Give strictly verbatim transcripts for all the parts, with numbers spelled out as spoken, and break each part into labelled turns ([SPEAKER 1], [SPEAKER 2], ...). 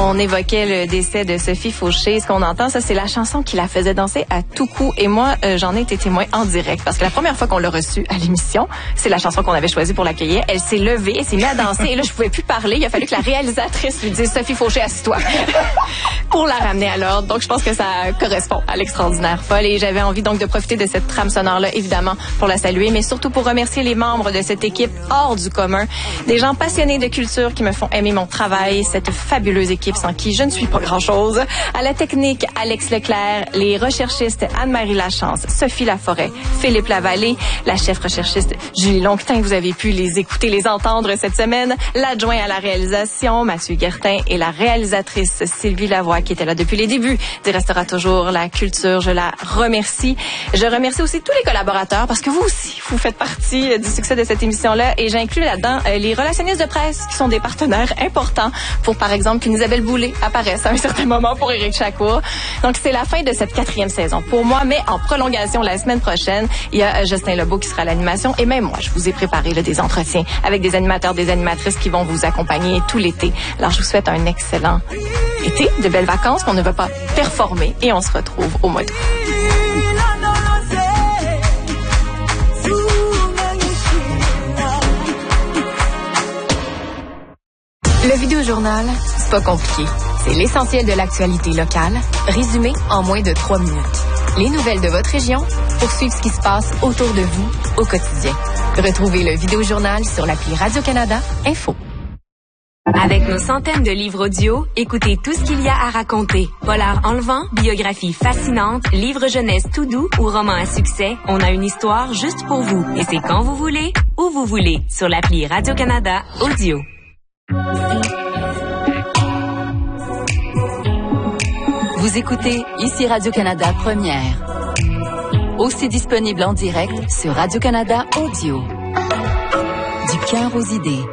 [SPEAKER 1] On évoquait le décès de Sophie Fauché. Ce qu'on entend, ça, c'est la chanson qui la faisait danser à tout coup. Et moi, euh, j'en ai été témoin en direct. Parce que la première fois qu'on l'a reçue à l'émission, c'est la chanson qu'on avait choisie pour l'accueillir. Elle s'est levée, elle s'est mise à danser. Et là, je pouvais plus parler. Il a fallu que la réalisatrice lui dise « Sophie Fauché, assis-toi » pour la ramener à l'ordre. Donc, je pense que ça correspond à l'extraordinaire folle. Et j'avais envie donc de profiter de cette trame sonore-là, évidemment, pour la saluer, mais surtout pour remercier les membres de cette équipe hors du commun. Des gens passionnés de culture qui me font aimer mon travail. Cette fabuleuse équipe sans qui je ne suis pas grand-chose. À la technique, Alex Leclerc, les recherchistes Anne-Marie Lachance, Sophie Laforêt, Philippe Lavallée, la chef recherchiste Julie Longtin, vous avez pu les écouter, les entendre cette semaine, l'adjoint à la réalisation, Mathieu Guertin, et la réalisatrice Sylvie Lavoie, qui était là depuis les débuts d'Il restera toujours la culture. Je la remercie. Je remercie aussi tous les collaborateurs, parce que vous aussi, vous faites partie du succès de cette émission-là, et j'inclus là-dedans euh, les relationnistes de presse, qui sont des partenaires importants pour, par exemple, qu'une Isabelle Boulay apparaisse à un certain moment pour Éric Chacour. Donc, c'est la fin de cette quatrième saison pour moi, mais en prolongation la semaine prochaine, il y a Justin Lebeau qui sera à l'animation, et même moi, je vous ai préparé là, des entretiens avec des animateurs, des animatrices qui vont vous accompagner tout l'été. Alors, je vous souhaite un excellent été, de belles vacances, qu'on ne va pas performer, et on se retrouve au mois d'août.
[SPEAKER 2] Le Vidéojournal, c'est pas compliqué. C'est l'essentiel de l'actualité locale, résumé en moins de trois minutes. Les nouvelles de votre région pour suivre ce qui se passe autour de vous au quotidien. Retrouvez le Vidéojournal sur l'appli Radio-Canada Info. Avec nos centaines de livres audio, écoutez tout ce qu'il y a à raconter. Polar enlevant, biographie fascinante, livre jeunesse tout doux ou roman à succès, on a une histoire juste pour vous. Et c'est quand vous voulez, où vous voulez, sur l'appli Radio-Canada Audio.
[SPEAKER 3] Vous écoutez ici Radio-Canada Première. Aussi disponible en direct sur Radio-Canada Audio. Du cœur aux idées.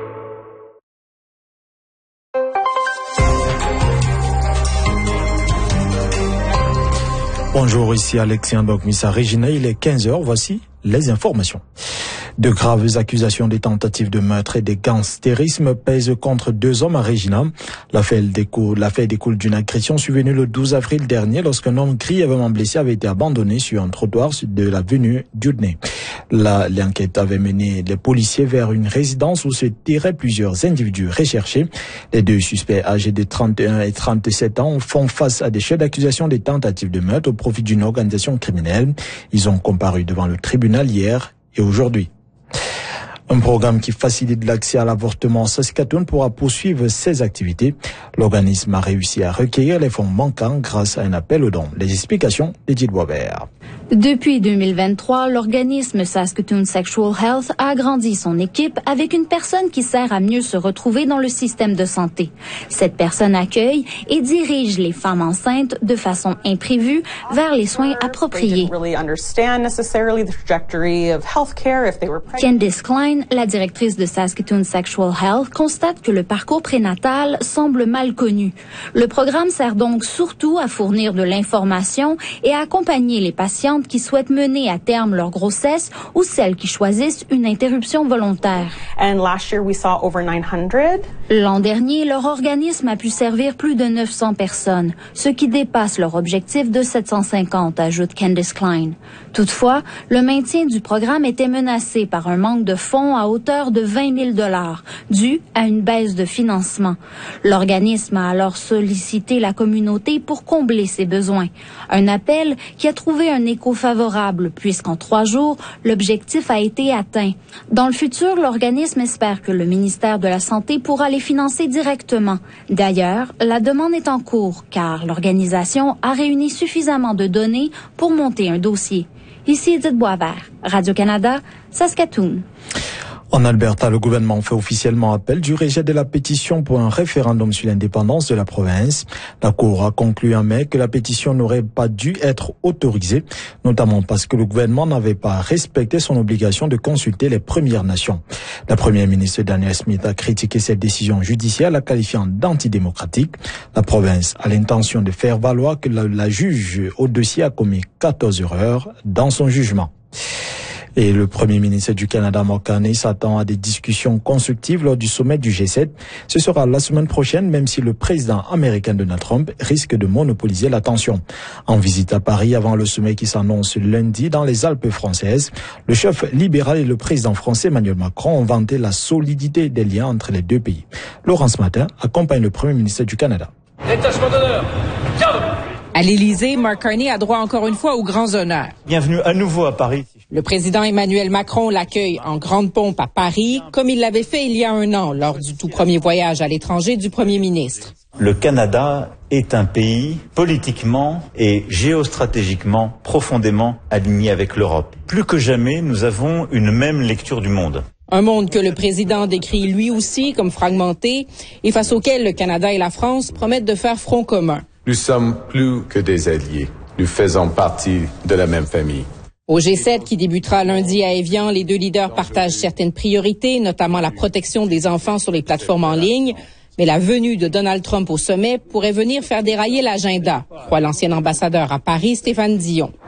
[SPEAKER 4] Bonjour, ici Alexien Bokmissa Regina, il est quinze heures, voici les informations. De graves accusations de tentatives de meurtre et de gangstérisme pèsent contre deux hommes à Regina. L'affaire découle, l'affaire découle d'une agression survenue le douze avril dernier lorsqu'un homme grièvement blessé avait été abandonné sur un trottoir de l'avenue Dudney. L'enquête avait mené les policiers vers une résidence où se tiraient plusieurs individus recherchés. Les deux suspects âgés de trente et un et trente-sept ans font face à des chefs d'accusation de tentatives de meurtre au profit d'une organisation criminelle. Ils ont comparu devant le tribunal hier et aujourd'hui. Un programme qui facilite l'accès à l'avortement en Saskatoon pourra poursuivre ses activités. L'organisme a réussi à recueillir les fonds manquants grâce à un appel aux dons. Les explications d'Edith Boisvert.
[SPEAKER 5] Depuis deux mille vingt-trois, l'organisme Saskatoon Sexual Health a agrandi son équipe avec une personne qui sert à mieux se retrouver dans le système de santé. Cette personne accueille et dirige les femmes enceintes de façon imprévue vers les soins appropriés. Candice Klein, la directrice de Saskatoon Sexual Health, constate que le parcours prénatal semble mal connu. Le programme sert donc surtout à fournir de l'information et à accompagner les patientes qui souhaitent mener à terme leur grossesse ou celles qui choisissent une interruption volontaire. L'an dernier, leur organisme a pu servir plus de neuf cents personnes, ce qui dépasse leur objectif de sept cent cinquante, ajoute Candice Klein. Toutefois, le maintien du programme était menacé par un manque de fonds à hauteur de vingt mille dollars, dû à une baisse de financement. L'organisme a alors sollicité la communauté pour combler ses besoins. Un appel qui a trouvé un écho favorable, puisqu'en trois jours, l'objectif a été atteint. Dans le futur, l'organisme espère que le ministère de la Santé pourra les financer directement. D'ailleurs, la demande est en cours, car l'organisation a réuni suffisamment de données pour monter un dossier. Ici Edith Boisvert, Radio-Canada, Saskatoon.
[SPEAKER 4] En Alberta, le gouvernement fait officiellement appel du rejet de la pétition pour un référendum sur l'indépendance de la province. La Cour a conclu en mai que la pétition n'aurait pas dû être autorisée, notamment parce que le gouvernement n'avait pas respecté son obligation de consulter les Premières Nations. La première ministre Danielle Smith a critiqué cette décision judiciaire, la qualifiant d'antidémocratique. La province a l'intention de faire valoir que la, la juge au dossier a commis quatorze erreurs dans son jugement. Et le Premier ministre du Canada, Mark Carney, s'attend à des discussions constructives lors du sommet du G sept. Ce sera la semaine prochaine, même si le président américain Donald Trump risque de monopoliser l'attention. En visite à Paris avant le sommet qui s'annonce lundi dans les Alpes françaises, le chef libéral et le président français Emmanuel Macron ont vanté la solidité des liens entre les deux pays. Laurence Martin accompagne le Premier ministre du Canada.
[SPEAKER 6] Détachement d'honneur. À l'Élysée, Mark Carney a droit encore une fois aux grands honneurs.
[SPEAKER 7] Bienvenue à nouveau à Paris.
[SPEAKER 6] Le président Emmanuel Macron l'accueille en grande pompe à Paris, comme il l'avait fait il y a un an lors du tout premier voyage à l'étranger du premier ministre.
[SPEAKER 7] Le Canada est un pays politiquement et géostratégiquement profondément aligné avec l'Europe. Plus que jamais, nous avons une même lecture du monde.
[SPEAKER 6] Un monde que le président décrit lui aussi comme fragmenté et face auquel le Canada et la France promettent de faire front commun.
[SPEAKER 8] Nous sommes plus que des alliés. Nous faisons partie de la même famille.
[SPEAKER 6] Au G sept qui débutera lundi à Évian, les deux leaders partagent certaines priorités, notamment la protection des enfants sur les plateformes en ligne. Mais la venue de Donald Trump au sommet pourrait venir faire dérailler l'agenda, croit l'ancien ambassadeur à Paris, Stéphane Dion.